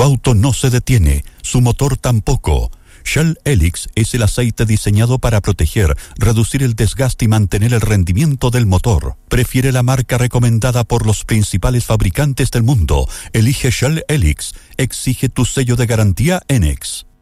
Tu auto no se detiene, su motor tampoco. Shell Helix es el aceite diseñado para proteger, reducir el desgaste y mantener el rendimiento del motor. Prefiere la marca recomendada por los principales fabricantes del mundo. Elige Shell Helix. Exige tu sello de garantía ENEX.